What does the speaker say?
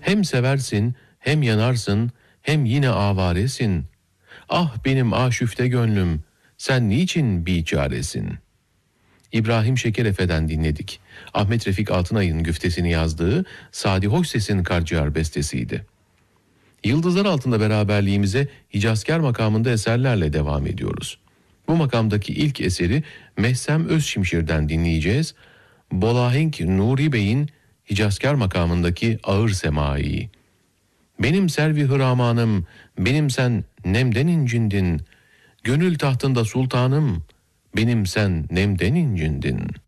Hem seversin, hem yanarsın, hem yine avaresin. Ah benim aşüfte gönlüm, sen niçin biçaresin? İbrahim Şekerefe'den dinledik. Ahmet Refik Altınay'ın güftesini yazdığı Sadi Hoşses'in Karciğer bestesiydi. Yıldızlar altında beraberliğimize Hicazkar makamında eserlerle devam ediyoruz. Bu makamdaki ilk eseri Mehsem Özşimşir'den dinleyeceğiz. Bolahenk Nuri Bey'in Hicazkar makamındaki Ağır Semai. Benim servi hıramanım, benim sen nemden incindin. Gönül tahtında sultanım, benim sen nemden incindin.''